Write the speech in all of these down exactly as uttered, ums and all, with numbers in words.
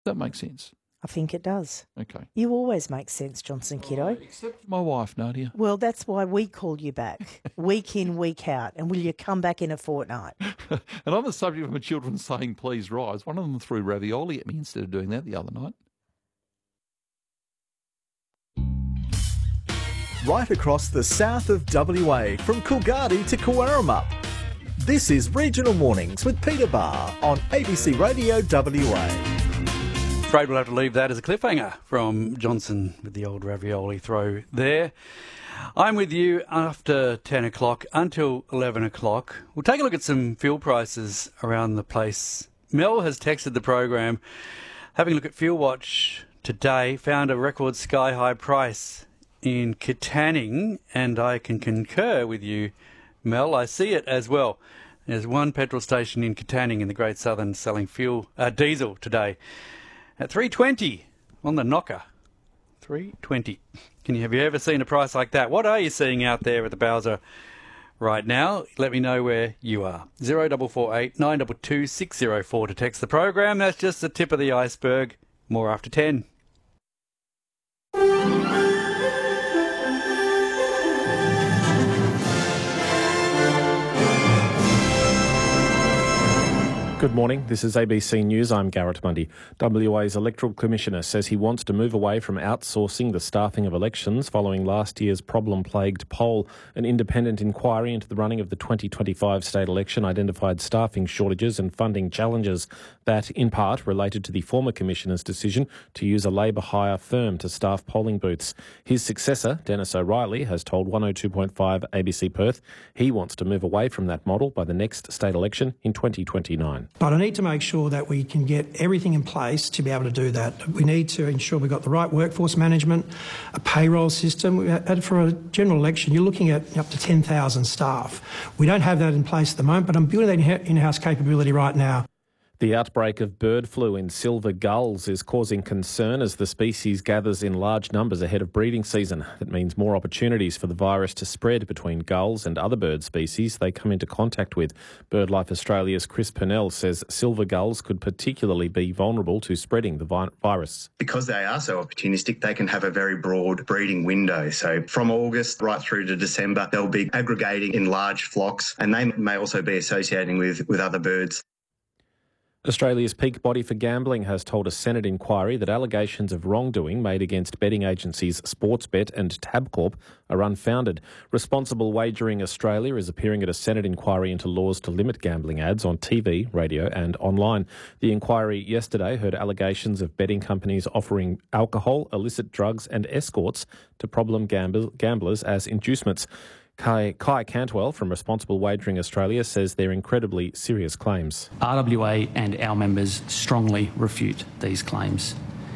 That makes sense. I think it does. Okay. You always make sense, Johnson Kiddo. Oh, except my wife, Nadia. Well, that's why we call you back, week in, week out. And will you come back in a fortnight? And on the subject of my children saying please rise, one of them threw ravioli at me instead of doing that the other night. Right across the south of W A, from Coolgardie to Cooramamup. This is Regional Mornings with Peter Barr on A B C Radio W A. Afraid we'll have to leave that as a cliffhanger from Johnson with the old ravioli throw there. I'm with you after ten o'clock until eleven o'clock. We'll take a look at some fuel prices around the place. Mel has texted the program, having a look at Fuel Watch today, found a record sky-high price in Katanning, and I can concur with you, Mel. I see it as well. There's one petrol station in Katanning in the Great Southern selling fuel, uh, diesel today at three twenty on the knocker. three twenty. Can you have you ever seen a price like that? What are you seeing out there at the Bowser right now? Let me know where you are. zero four four eight nine two two six zero four to text the program. That's just the tip of the iceberg. More after ten. Good morning. This is A B C News. I'm Garrett Mundy. W A's Electoral Commissioner says he wants to move away from outsourcing the staffing of elections following last year's problem-plagued poll. An independent inquiry into the running of the twenty twenty-five state election identified staffing shortages and funding challenges that, in part, related to the former Commissioner's decision to use a Labor hire firm to staff polling booths. His successor, Dennis O'Reilly, has told one oh two point five A B C Perth he wants to move away from that model by the next state election in twenty twenty-nine. But I need to make sure that we can get everything in place to be able to do that. We need to ensure we've got the right workforce management, a payroll system. And for a general election, you're looking at up to ten thousand staff. We don't have that in place at the moment, but I'm building that in-house capability right now. The outbreak of bird flu in silver gulls is causing concern as the species gathers in large numbers ahead of breeding season. It means more opportunities for the virus to spread between gulls and other bird species they come into contact with. BirdLife Australia's Chris Purnell says silver gulls could particularly be vulnerable to spreading the vi- virus. Because they are so opportunistic, they can have a very broad breeding window. So from August right through to December, they'll be aggregating in large flocks, and they may also be associating with, with other birds. Australia's peak body for gambling has told a Senate inquiry that allegations of wrongdoing made against betting agencies Sportsbet and Tabcorp are unfounded. Responsible Wagering Australia is appearing at a Senate inquiry into laws to limit gambling ads on T V, radio and online. The inquiry yesterday heard allegations of betting companies offering alcohol, illicit drugs and escorts to problem gamb- gamblers as inducements. Kai, Kai Cantwell from Responsible Wagering Australia says they're incredibly serious claims. R W A and our members strongly refute these claims.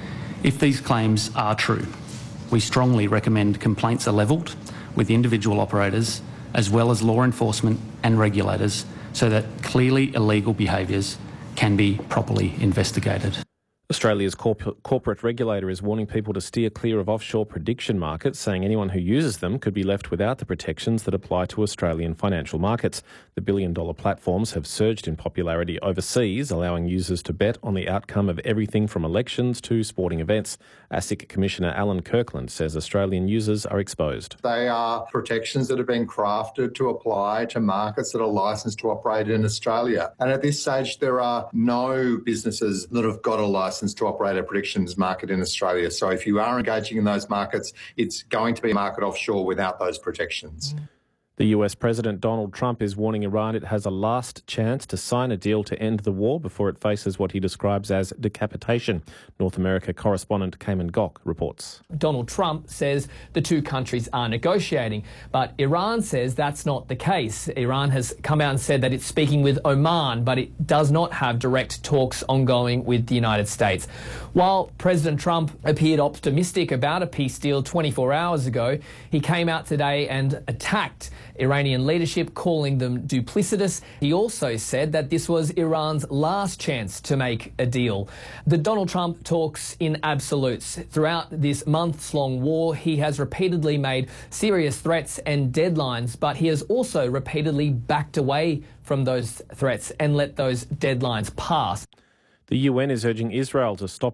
If these claims are true, we strongly recommend complaints are levelled with individual operators as well as law enforcement and regulators so that clearly illegal behaviours can be properly investigated. Australia's corp- corporate regulator is warning people to steer clear of offshore prediction markets, saying anyone who uses them could be left without the protections that apply to Australian financial markets. The billion-dollar platforms have surged in popularity overseas, allowing users to bet on the outcome of everything from elections to sporting events. ASIC Commissioner Alan Kirkland says Australian users are exposed. They are protections that have been crafted to apply to markets that are licensed to operate in Australia. And at this stage, there are no businesses that have got a license to operate a predictions market in Australia. So if you are engaging in those markets, it's going to be a market offshore without those protections. The U S President Donald Trump is warning Iran it has a last chance to sign a deal to end the war before it faces what he describes as decapitation. North America correspondent Cayman Gok reports. Donald Trump says the two countries are negotiating, but Iran says that's not the case. Iran has come out and said that it's speaking with Oman, but it does not have direct talks ongoing with the United States. While President Trump appeared optimistic about a peace deal twenty-four hours ago, he came out today and attacked Iranian leadership, calling them duplicitous. He also said that this was Iran's last chance to make a deal. The Donald Trump talks in absolutes. Throughout this months-long war, he has repeatedly made serious threats and deadlines, but he has also repeatedly backed away from those threats and let those deadlines pass. The U N is urging Israel to stop